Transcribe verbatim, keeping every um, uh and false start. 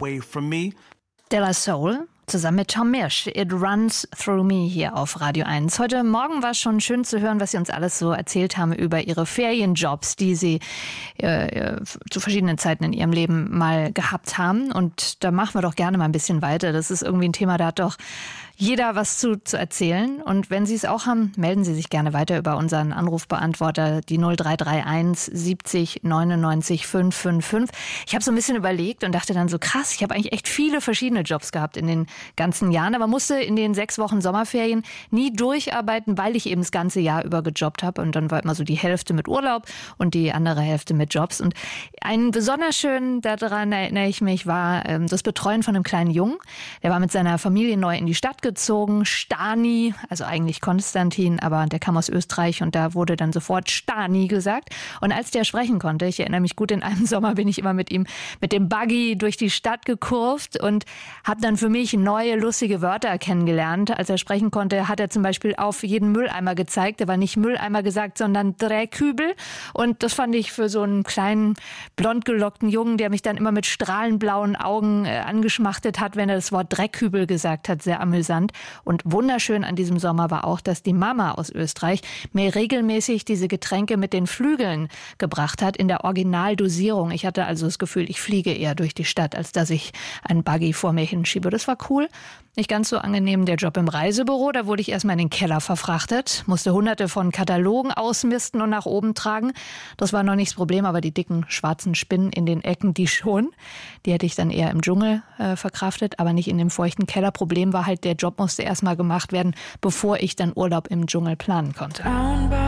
away from me. De La Soul zusammen mit Tom Misch. It Runs Through Me hier auf Radio eins. Heute Morgen war es schon schön zu hören, was Sie uns alles so erzählt haben über Ihre Ferienjobs, die Sie äh, zu verschiedenen Zeiten in Ihrem Leben mal gehabt haben. Und da machen wir doch gerne mal ein bisschen weiter. Das ist irgendwie ein Thema, da hat doch jeder was zu, zu erzählen. Und wenn Sie es auch haben, melden Sie sich gerne weiter über unseren Anrufbeantworter, die null drei drei eins siebzig neunundneunzig fünfhundertfünfundfünfzig. Ich habe so ein bisschen überlegt und dachte dann so, krass, ich habe eigentlich echt viele verschiedene Jobs gehabt in den ganzen Jahren, aber musste in den sechs Wochen Sommerferien nie durcharbeiten, weil ich eben das ganze Jahr über gejobbt habe. Und dann war immer so die Hälfte mit Urlaub und die andere Hälfte mit Jobs. Und ein besonders schön, daran erinnere ich mich, war ähm, das Betreuen von einem kleinen Jungen. Der war mit seiner Familie neu in die Stadt gezogen, Stani, also eigentlich Konstantin, aber der kam aus Österreich und da wurde dann sofort Stani gesagt. Und als der sprechen konnte, ich erinnere mich gut, in einem Sommer bin ich immer mit ihm mit dem Buggy durch die Stadt gekurvt und habe dann für mich neue, lustige Wörter kennengelernt. Als er sprechen konnte, hat er zum Beispiel auf jeden Mülleimer gezeigt. Er war nicht Mülleimer gesagt, sondern Dreckhübel. Und das fand ich für so einen kleinen, blond gelockten Jungen, der mich dann immer mit strahlenblauen Augen äh, angeschmachtet hat, wenn er das Wort Dreckhübel gesagt hat, sehr amüsant. Und wunderschön an diesem Sommer war auch, dass die Mama aus Österreich mir regelmäßig diese Getränke mit den Flügeln gebracht hat, in der Originaldosierung. Ich hatte also das Gefühl, ich fliege eher durch die Stadt, als dass ich einen Buggy vor mir hinschiebe. Das war cool. Nicht ganz so angenehm der Job im Reisebüro. Da wurde ich erstmal in den Keller verfrachtet, musste hunderte von Katalogen ausmisten und nach oben tragen. Das war noch nicht das Problem, aber die dicken schwarzen Spinnen in den Ecken, die schon. Die hätte ich dann eher im Dschungel äh, verkraftet, aber nicht in dem feuchten Keller. Problem war halt, der Job musste erstmal gemacht werden, bevor ich dann Urlaub im Dschungel planen konnte.